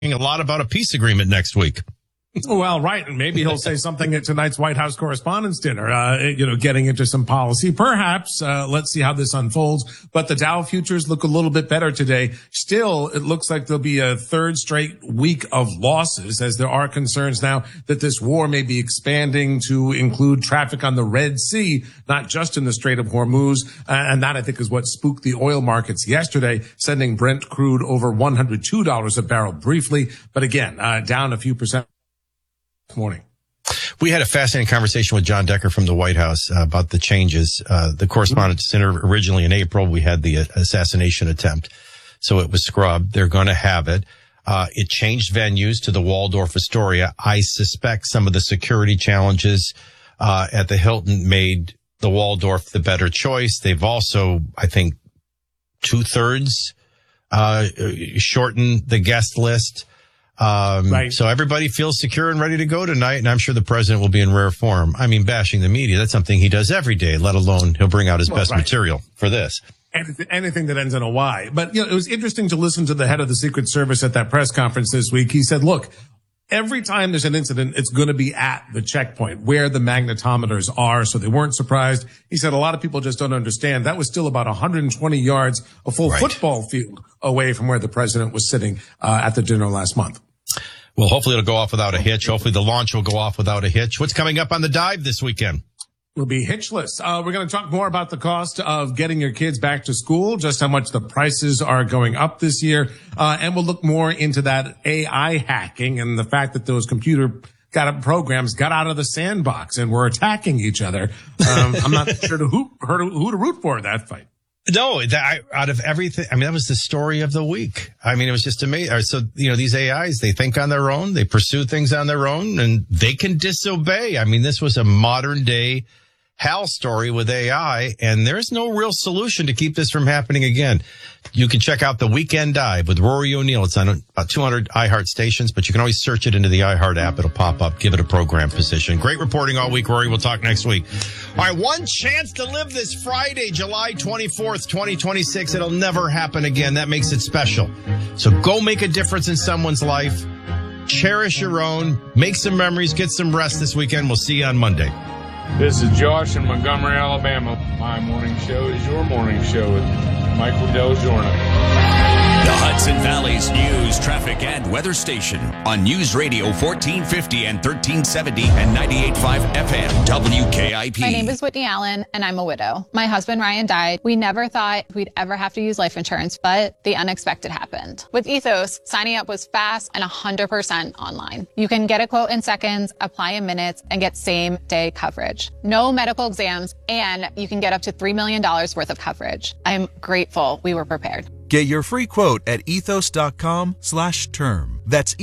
a lot about a peace agreement next week. Well, right. And maybe he'll say something at tonight's White House Correspondents' Dinner, getting into some policy. Perhaps, let's see how this unfolds. But the Dow futures look a little bit better today. Still, it looks like there'll be a third straight week of losses, as there are concerns now that this war may be expanding to include traffic on the Red Sea, not just in the Strait of Hormuz. And that, I think, is what spooked the oil markets yesterday, sending Brent crude over $102 a barrel briefly. But again, down a few percent. Morning. We had a fascinating conversation with John Decker from the White House about the changes. The Correspondents' Dinner originally in April, we had the assassination attempt. So it was scrubbed. They're going to have it. It changed venues to the Waldorf Astoria. I suspect some of the security challenges at the Hilton made the Waldorf the better choice. They've also, I think, 2/3 shortened the guest list. Right. So everybody feels secure and ready to go tonight, and I'm sure the president will be in rare form. I mean, bashing the media, that's something he does every day, let alone he'll bring out his best material for this. Anything that ends in a Y. But, it was interesting to listen to the head of the Secret Service at that press conference this week. He said, look, every time there's an incident, it's going to be at the checkpoint where the magnetometers are. So they weren't surprised. He said a lot of people just don't understand. That was still about 120 yards, a full football field away from where the president was sitting at the dinner last month. Well, hopefully it'll go off without a hitch. Hopefully the launch will go off without a hitch. What's coming up on the dive this weekend? We'll be hitchless. We're going to talk more about the cost of getting your kids back to school, just how much the prices are going up this year. And we'll look more into that AI hacking and the fact that those programs got out of the sandbox and were attacking each other. I'm not sure who to root for in that fight. No, out of everything, I mean, that was the story of the week. I mean, it was just amazing. So, these AIs, they think on their own, they pursue things on their own, and they can disobey. I mean, this was a modern day HAL story with AI, and there's no real solution to keep this from happening again. You can check out The Weekend Dive with Rory O'Neill. It's on about 200 iHeart stations, but you can always search it into the iHeart app. It'll pop up. Give it a program position. Great reporting all week, Rory. We'll talk next week. All right, one chance to live this Friday, July 24th, 2026. It'll never happen again. That makes it special. So go make a difference in someone's life. Cherish your own. Make some memories. Get some rest this weekend. We'll see you on Monday. This is Josh in Montgomery, Alabama. My morning show is your morning show with Michael Del Giorno. The Hudson Valley's news, traffic, and weather station on News Radio 1450 and 1370 and 98.5 FM WKIP. My name is Whitney Allen, and I'm a widow. My husband, Ryan, died. We never thought we'd ever have to use life insurance, but the unexpected happened. With Ethos, signing up was fast and 100% online. You can get a quote in seconds, apply in minutes, and get same-day coverage. No medical exams, and you can get up to $3 million worth of coverage. I'm grateful we were prepared. Get your free quote at ethos.com/term. That's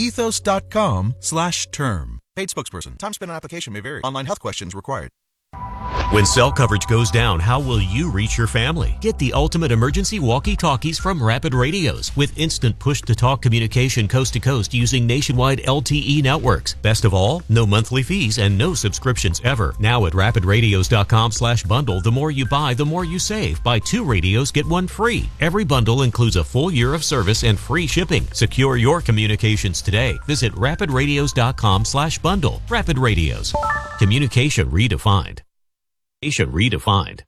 ethos.com/term. Paid spokesperson. Time spent on application may vary. Online health questions required. When cell coverage goes down, how will you reach your family? Get the ultimate emergency walkie-talkies from Rapid Radios with instant push-to-talk communication coast to coast using nationwide LTE networks. Best of all, no monthly fees and no subscriptions ever. Now at rapidradios.com/bundle, the more you buy, the more you save. Buy 2 radios, get 1 free. Every bundle includes a full year of service and free shipping. Secure your communications today. Visit rapidradios.com/bundle. Rapid Radios. Communication redefined. Redefined.